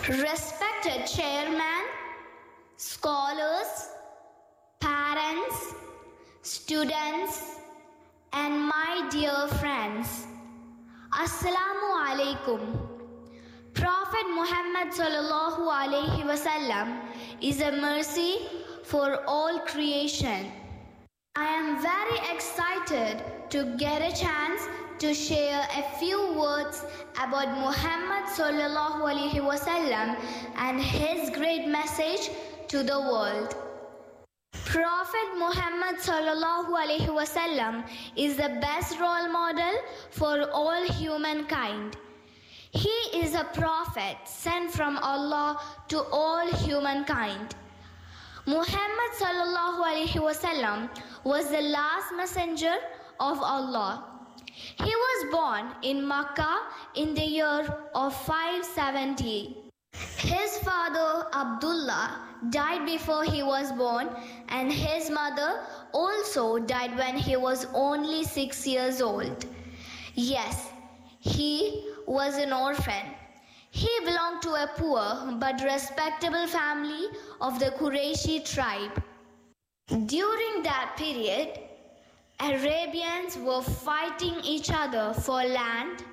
Respected chairman, scholars, parents, students, and my dear friends, Assalamu alaikum. Prophet Muhammad sallallahu alaihi wasallam is a mercy for all creation. I am very excited to get a chance to share a few words about Muhammad sallallahu alaihi wasallam and his great message to the world. Prophet Muhammad sallallahu alaihi wasallam is the best role model for all humankind. He is a prophet sent from Allah to all humankind. Muhammad sallallahu alaihi wasallam was the last messenger of Allah. He was born in Makkah in the year of 570. His father Abdullah died before he was born, and his mother also died when he was only 6 years old. Yes, he was an orphan. He belonged to a poor but respectable family of the Qurayshi tribe. During that period, Arabians were fighting each other for land,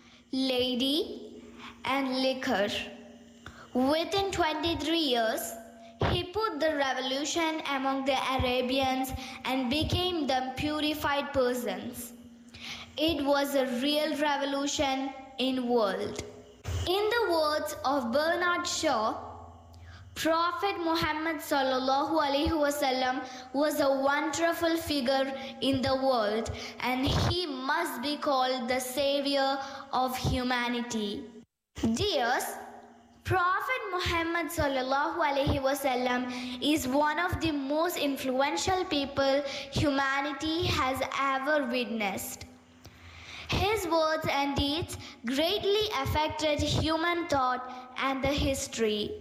lady, and liquor. Within 23 years, he put the revolution among the Arabians and became them purified persons. It was a real revolution in world. In the words of Bernard Shaw, Prophet Muhammad sallallahu alaihi wasallam was a wonderful figure in the world, and he must be called the savior of humanity. Dears, Prophet Muhammad sallallahu alaihi wasallam is one of the most influential people humanity has ever witnessed. His words and deeds greatly affected human thought and the history.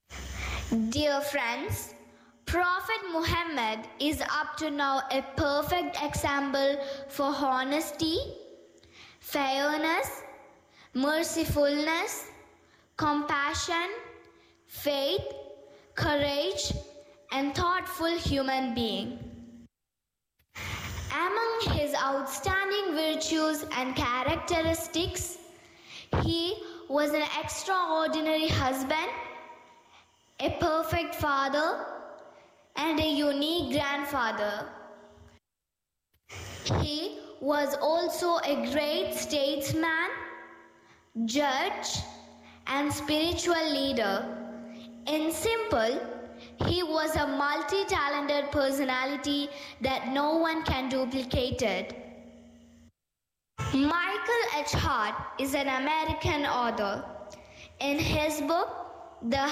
Dear friends, Prophet Muhammad is up to now a perfect example for honesty, fairness, mercifulness, compassion, faith, courage, and thoughtful human being. Among his outstanding virtues and characteristics, he was an extraordinary husband, a perfect father, and a unique grandfather. He was also a great statesman, judge, and spiritual leader. In simple, he was a multi-talented personality that no one can duplicate it. Michael H. Hart is an American author. In his book, The